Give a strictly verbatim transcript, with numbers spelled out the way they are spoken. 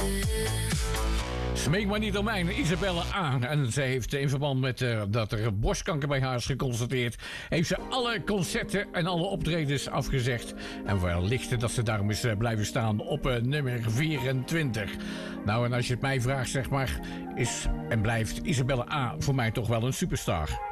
Smeek maar niet om mij, Isabelle A. En ze heeft in verband met uh, dat er borstkanker bij haar is geconstateerd, heeft ze alle concerten en alle optredens afgezegd. En wellicht dat ze daarom is uh, blijven staan op uh, nummer vierentwintig. Nou, en als je het mij vraagt, zeg maar, is en blijft Isabelle A. voor mij toch wel een superstar.